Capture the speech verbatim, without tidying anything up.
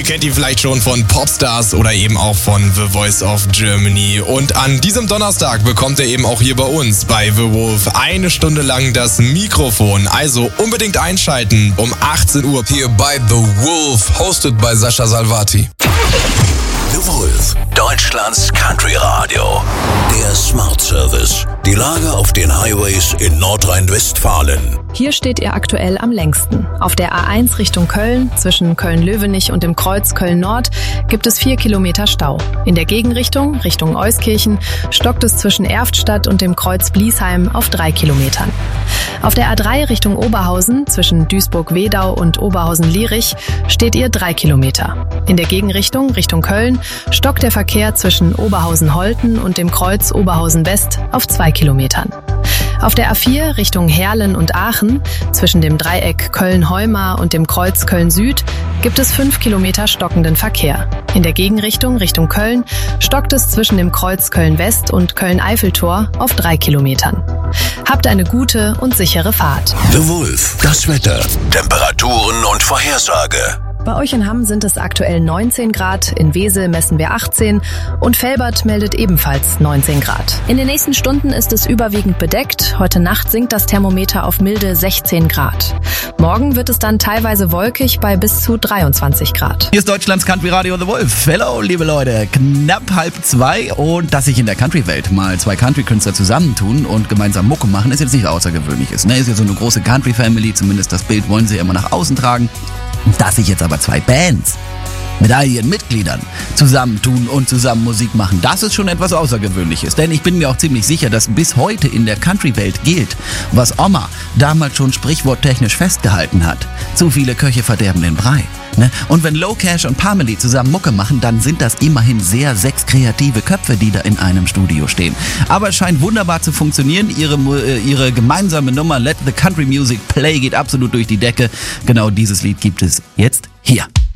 kennt ihn vielleicht schon von Popstars oder eben auch von The Voice of Germany. Und an diesem Donnerstag bekommt er eben auch hier bei uns bei The Wolf eine Stunde lang das Mikrofon. Also unbedingt einschalten um achtzehn Uhr. Hier bei The Wolf, hosted by Sascha Salvati. The Wolf, Deutschlands Country Radio. Der Smart Service. Die Lage auf den Highways in Nordrhein-Westfalen. Hier steht ihr aktuell am längsten. Auf der A eins Richtung Köln, zwischen Köln-Löwenich und dem Kreuz Köln-Nord, gibt es vier Kilometer Stau. In der Gegenrichtung, Richtung Euskirchen, stockt es zwischen Erftstadt und dem Kreuz Bliesheim auf drei Kilometern. Auf der A drei Richtung Oberhausen, zwischen Duisburg-Wedau und Oberhausen-Lierich, steht ihr drei Kilometer. In der Gegenrichtung, Richtung Köln, stockt der Verkehr zwischen Oberhausen-Holten und dem Kreuz Oberhausen-West auf zwei Kilometern. Auf der A vier Richtung Heerlen und Aachen, zwischen dem Dreieck Köln-Heumar und dem Kreuz Köln-Süd, gibt es fünf Kilometer stockenden Verkehr. In der Gegenrichtung Richtung Köln stockt es zwischen dem Kreuz Köln-West und Köln-Eiffeltor auf drei Kilometern. Habt eine gute und sichere Fahrt. The Wolf, das Wetter, Temperaturen und Vorhersage. Bei euch in Hamm sind es aktuell neunzehn Grad, in Wesel messen wir achtzehn und Velbert meldet ebenfalls neunzehn Grad. In den nächsten Stunden ist es überwiegend bedeckt. Heute Nacht sinkt das Thermometer auf milde sechzehn Grad. Morgen wird es dann teilweise wolkig bei bis zu dreiundzwanzig Grad. Hier ist Deutschlands Country Radio The Wolf. Hello, liebe Leute. Knapp halb zwei und dass sich in der Country-Welt mal zwei Country-Künstler zusammentun und gemeinsam Mucke machen, ist jetzt nicht Außergewöhnliches. Ne? Ist ja so eine große Country-Family, zumindest das Bild wollen sie ja immer nach außen tragen. Dass sich jetzt aber zwei Bands mit all ihren Mitgliedern zusammentun und zusammen Musik machen, das ist schon etwas Außergewöhnliches. Denn ich bin mir auch ziemlich sicher, dass bis heute in der Country-Welt gilt, was Oma damals schon sprichworttechnisch festgehalten hat. Zu viele Köche verderben den Brei. Ne? Und wenn Low Cash und Parmalee zusammen Mucke machen, dann sind das immerhin sehr sechs kreative Köpfe, die da in einem Studio stehen. Aber es scheint wunderbar zu funktionieren. Ihre, äh, ihre gemeinsame Nummer Let the Country Music Play geht absolut durch die Decke. Genau dieses Lied gibt es jetzt hier.